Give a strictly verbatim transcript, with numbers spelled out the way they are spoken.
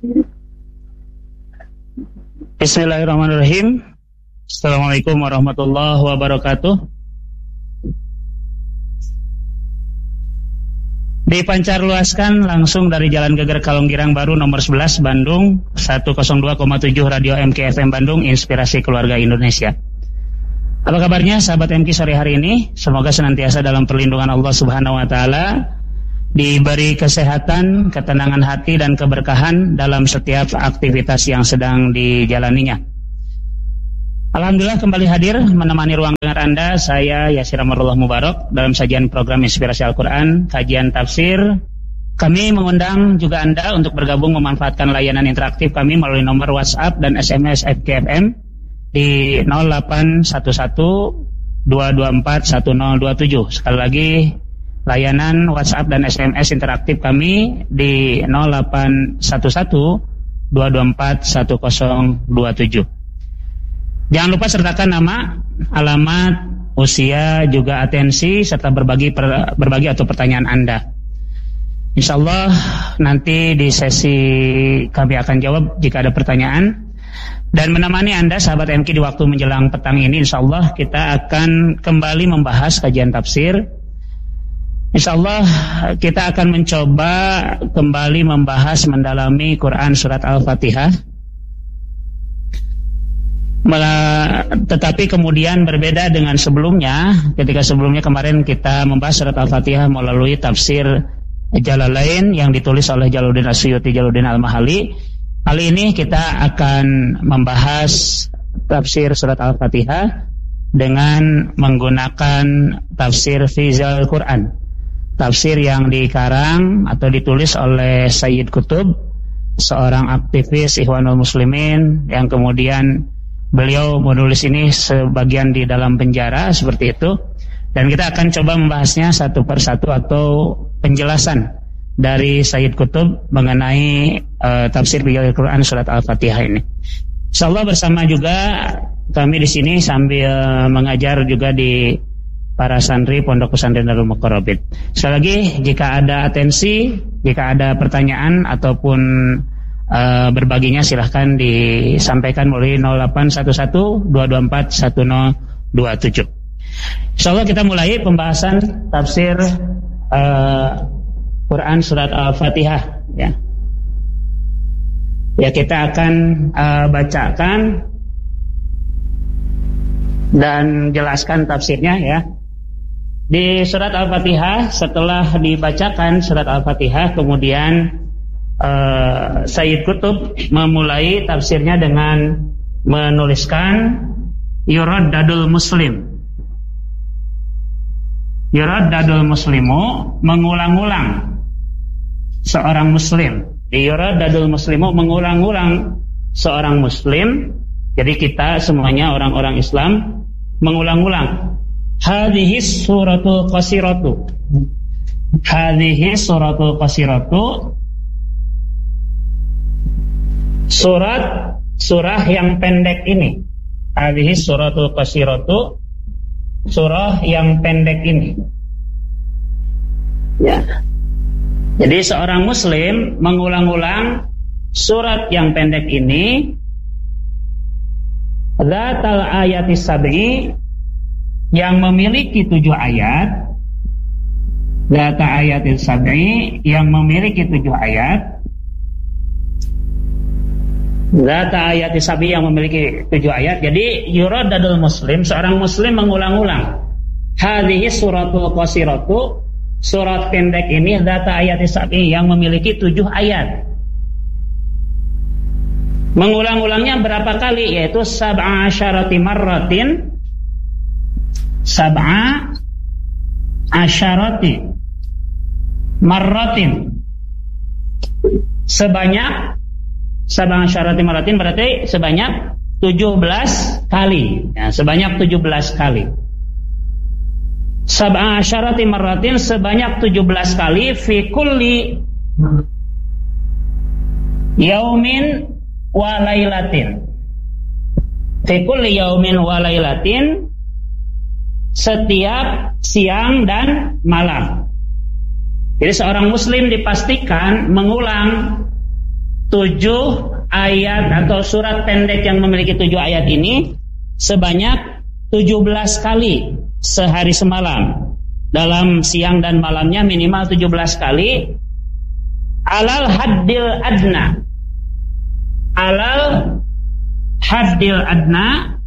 Bismillahirrahmanirrahim. Assalamualaikum warahmatullahi wabarakatuh. Dipancarluaskan langsung dari Jalan Geger Kalonggirang Baru nomor sebelas Bandung seratus dua koma tujuh Radio M K F M Bandung, Inspirasi Keluarga Indonesia. Apa kabarnya sahabat M K sore hari ini? Semoga senantiasa dalam perlindungan Allah Subhanahu wa taala, diberi kesehatan, ketenangan hati dan keberkahan dalam setiap aktivitas yang sedang dijalaninya. Alhamdulillah kembali hadir menemani ruang dengar Anda, saya Yasir Amarullah Mubarak dalam sajian program Inspirasi Al-Quran, kajian tafsir. Kami mengundang juga Anda untuk bergabung memanfaatkan layanan interaktif kami melalui nomor WhatsApp dan S M S F K F M di nol delapan satu satu dua dua empat satu nol dua tujuh. Sekali lagi, layanan WhatsApp dan S M S interaktif kami di nol delapan satu satu dua dua empat satu nol dua tujuh. Jangan lupa sertakan nama, alamat, usia, juga atensi, serta berbagi per, berbagi atau pertanyaan Anda. Insya Allah nanti di sesi kami akan jawab jika ada pertanyaan. Dan menemani Anda sahabat M K di waktu menjelang petang ini, insya Allah kita akan kembali membahas kajian tafsir. Insya Allah kita akan mencoba kembali membahas mendalami Quran surat Al-Fatihah. Malah, tetapi kemudian berbeda dengan sebelumnya. Ketika sebelumnya kemarin kita membahas surat Al-Fatihah melalui tafsir Jalalain yang ditulis oleh Jalaluddin Asyuyuti Jalaluddin Al-Mahali. Kali ini kita akan membahas tafsir surat Al-Fatihah dengan menggunakan tafsir Fizal Quran, tafsir yang dikarang atau ditulis oleh Sayyid Qutb, seorang aktivis Ikhwanul Muslimin yang kemudian beliau menulis ini sebagian di dalam penjara seperti itu. Dan kita akan coba membahasnya satu persatu atau penjelasan dari Sayyid Qutb mengenai uh, tafsir Fizal Quran surat Al-Fatihah ini. Insyaallah bersama juga kami di sini sambil mengajar juga di para santri Pondok Pesantren Darul Muqarrabin. Sekali lagi, jika ada atensi, jika ada pertanyaan ataupun uh, berbaginya, silahkan disampaikan melalui nol delapan satu satu dua dua empat satu nol dua tujuh. Insyaallah kita mulai pembahasan tafsir uh, Quran surat Al-Fatihah, ya. Ya, kita akan uh, bacakan dan jelaskan tafsirnya, ya. Di surat Al-Fatihah, setelah dibacakan surat Al-Fatihah, kemudian uh, Sayyid Qutb memulai tafsirnya dengan menuliskan Yuraddadul Muslim. Yuraddadul Muslimu, mengulang-ulang seorang muslim. Yuraddadul Muslimu, mengulang-ulang seorang muslim. Jadi kita semuanya orang-orang Islam mengulang-ulang. Hadhihi suratul qasiratu. Hadhihi suratul qasiratu. Surat surah yang pendek ini. Hadhihi suratul qasiratu. Surah yang pendek ini. Ya. Jadi seorang muslim mengulang-ulang surat yang pendek ini. Dzatal ayati sab'i, yang memiliki tujuh ayat. Dzata ayatil sab'i, yang memiliki tujuh ayat. Dzata ayati sab'i, yang memiliki tujuh ayat. Jadi yuraddadul muslim, seorang muslim mengulang-ulang. Hadhihi suratul qasiratu, surat pendek ini. Dzata ayati sab'i, yang memiliki tujuh ayat. Mengulang-ulangnya berapa kali? Yaitu sab'a asyarati marratin. Sab'a asyarati marratin, sebanyak sab'a asyarati marratin berarti sebanyak tujuh belas kali, ya, sebanyak tujuh belas kali. Sab'a asyarati marratin, sebanyak tujuh belas kali. Fi kulli yaumin wa lailatin. Fi kulli yaumin wa lailatin, setiap siang dan malam. Jadi seorang muslim dipastikan mengulang tujuh ayat atau surat pendek yang memiliki tujuh ayat ini sebanyak tujuh belas kali sehari semalam. Dalam siang dan malamnya minimal tujuh belas kali. Alal haddil adna. Alal haddil adna,